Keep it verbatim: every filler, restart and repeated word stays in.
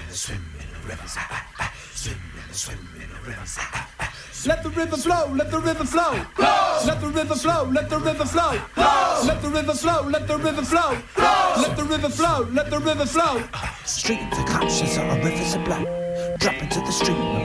swim in the river. Swim in the swim in the river. Let the river flow, let the river flow. Flow. Let the river flow, let the river flow. Flow. Let the river flow, let the river flow. Flow. Let the river flow, let the river flow. Stream to conscious, our rivers are black. Drop into the stream.